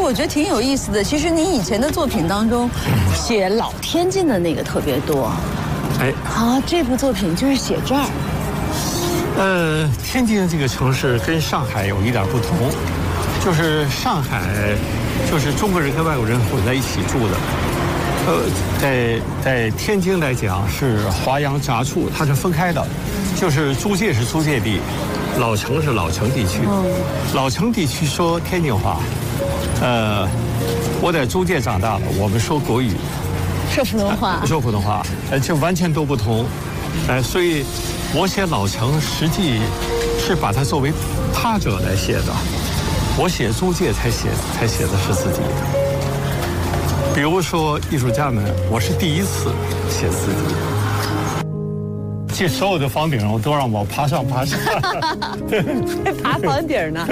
我觉得挺有意思的。其实你以前的作品当中，写老天津的那个特别多。 哎， 好，这部作品就是写这儿。 天津这个城市跟上海有一点不同，就是上海就是中国人跟外国人混在一起住的。在天津来讲是华洋杂处，它是分开的，就是租界是租界地，老城是老城地区。老城地区说天津话，我在租界长大了，我们说国语， 说普通话， 说普通话，就完全都不同。所以我写老城实际是把它作为他者来写的，我写租界才写的是自己。比如说艺术家们，我是第一次写自己。这所有的房顶都让我爬上爬下。 还爬房顶呢。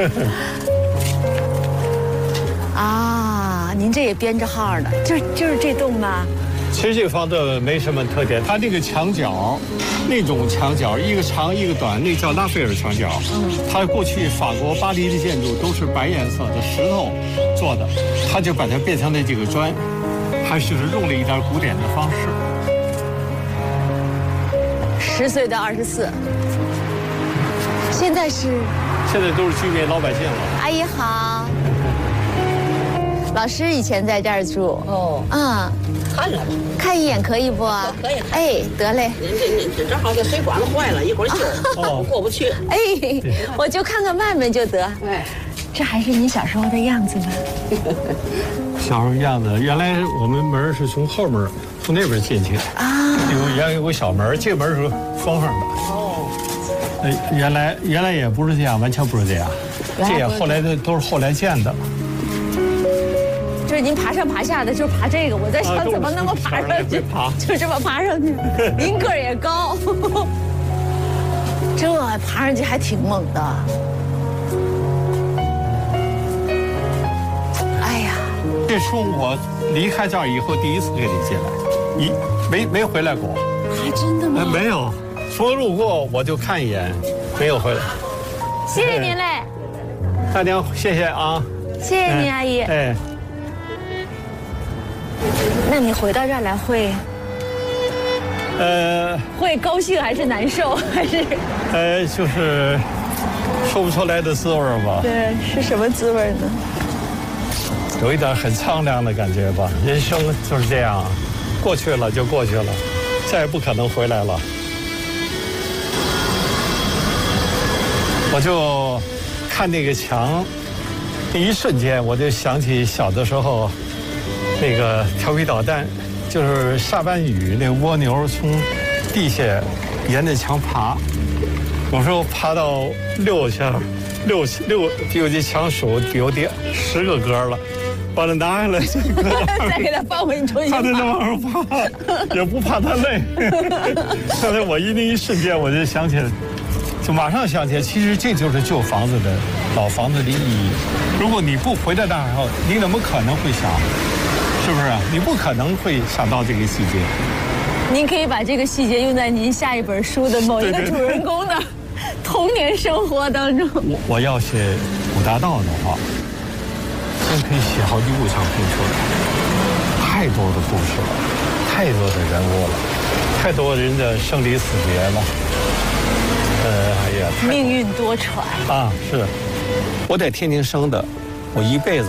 啊，您这也编着号呢，就是这栋吗？ 其实这个房子没什么特点，它那个墙角，那种墙角，一个长一个短，那叫拉斐尔墙角。它过去法国巴黎的建筑都是白颜色的石头做的，它就把它变成了这个砖，还是用了一点古典的方式。 10岁到24，现在都是居民老百姓了。 阿姨好，老师以前在这儿住。 哦，看了吧， 看一眼可以不？ 可以。 哎，得嘞。 这正好这水管子坏了，一会儿修，过不去。 哎，我就看看外面就得。 哎， 这还是你小时候的样子吗？ 小时候样子，原来我们门是从后门从那边进去啊。有个小门，这个门是封上的。哦。原来也不是这样，完全不是这样。这也后来都是后来建的。 就是您爬上爬下的，就是爬这个，我在想怎么能够爬上去，就这么爬上去。您个儿也高，这爬上去还挺猛的。哎呀， 这是我离开这儿以后第一次跟你进来，没回来过。 还真的吗？ 没有，除了路过我就看一眼，没有回来。 谢谢您嘞， 大娘，谢谢啊， 谢谢您阿姨。 哎。 那你回到这儿来会高兴还是难受还是？ 就是说不出来的滋味吧。 对，是什么滋味呢？ 有一点很苍凉的感觉吧。人生就是这样，过去了就过去了，再也不可能回来了。我就看那个墙，那一瞬间我就想起小的时候。那个调皮捣蛋，就是下班雨，那蜗牛从地下沿着墙爬，有时候爬到6下，有这墙手有点10个格了，把它拿下来， 再给它放回去重新爬。 他在那往上爬，也不怕它累。刚才我那一瞬间我就想起来，就马上想起来，其实这就是旧房子的老房子的意义。如果你不回到那儿后，你怎么可能会想？是不是？你不可能会想到这个细节。 您可以把这个细节用在您下一本书的某一个主人公的童年生活当中。 我要写五大道的话，真可以写好几部长篇出来。太多的故事了，太多的人物了，太多人的生离死别了。哎呀， 命运多舛啊！是，我在天津生的，我一辈子